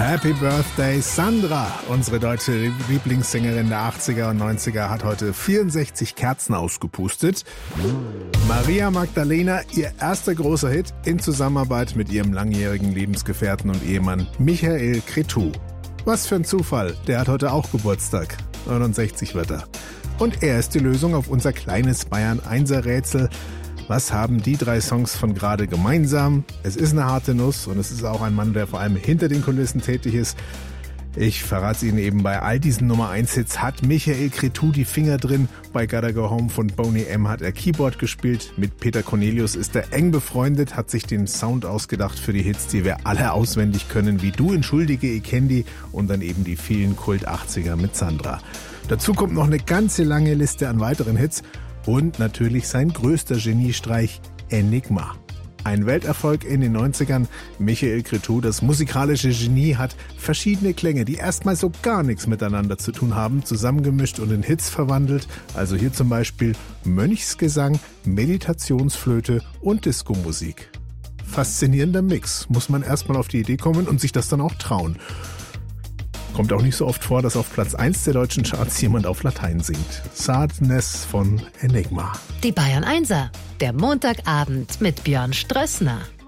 Happy Birthday Sandra, unsere deutsche Lieblingssängerin der 80er und 90er, hat heute 64 Kerzen ausgepustet. Maria Magdalena, ihr erster großer Hit in Zusammenarbeit mit ihrem langjährigen Lebensgefährten und Ehemann Michael Cretu. Was für ein Zufall, der hat heute auch Geburtstag. 69 wird er. Und er ist die Lösung auf unser kleines Bayern-Einser-Rätsel. Was haben die 3 Songs von gerade gemeinsam? Es ist eine harte Nuss und es ist auch ein Mann, der vor allem hinter den Kulissen tätig ist. Ich verrate Ihnen eben, bei all diesen Nummer-1-Hits hat Michael Cretu die Finger drin. Bei Gotta Go Home von Boney M. hat er Keyboard gespielt. Mit Peter Cornelius ist er eng befreundet, hat sich den Sound ausgedacht für die Hits, die wir alle auswendig können, wie Du entschuldige, ich kenn die, und dann eben die vielen Kult-80er mit Sandra. Dazu kommt noch eine ganze lange Liste an weiteren Hits. Und natürlich sein größter Geniestreich, Enigma. Ein Welterfolg in den 90ern. Michael Cretu, das musikalische Genie, hat verschiedene Klänge, die erstmal so gar nichts miteinander zu tun haben, zusammengemischt und in Hits verwandelt. Also hier zum Beispiel Mönchsgesang, Meditationsflöte und Diskomusik. Faszinierender Mix, muss man erstmal auf die Idee kommen und sich das dann auch trauen. Kommt auch nicht so oft vor, dass auf Platz 1 der deutschen Charts jemand auf Latein singt. Sadness von Enigma. Die Bayern 1er, der Montagabend mit Björn Strössner.